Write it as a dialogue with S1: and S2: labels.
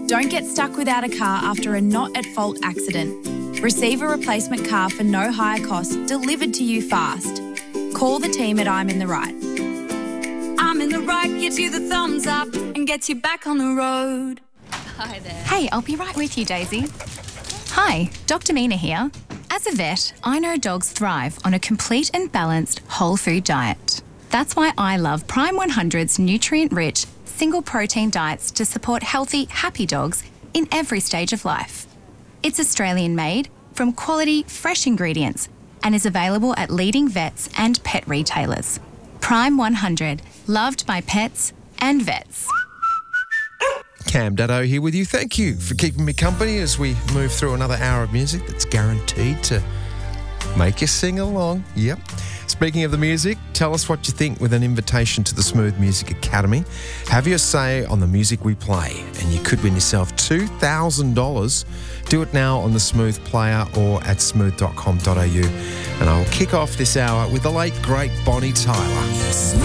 S1: Don't get stuck without a car after a not-at-fault accident. Receive a replacement car for no higher cost delivered to you fast. Call the team at I'm in the Right. I'm in the Right gives you the thumbs up and gets you back on the road.
S2: Hi there.
S3: Hey, I'll be right with you, Daisy. Hi, Dr. Mina here. As a vet, I know dogs thrive on a complete and balanced whole food diet. That's why I love Prime 100's nutrient-rich, single protein diets to support healthy, happy dogs in every stage of life. It's Australian-made, from quality, fresh ingredients, and is available at leading vets and pet retailers. Prime 100, loved by pets and vets.
S4: Cam Daddo here with you. Thank you for keeping me company as we move through another hour of music that's guaranteed to make you sing along. Yep. Speaking of the music, tell us what you think with an invitation to the Smooth Music Academy. Have your say on the music we play, and you could win yourself $2,000. Do it now on the Smooth Player or at smooth.com.au. And I will kick off this hour with the late, great Bonnie Tyler.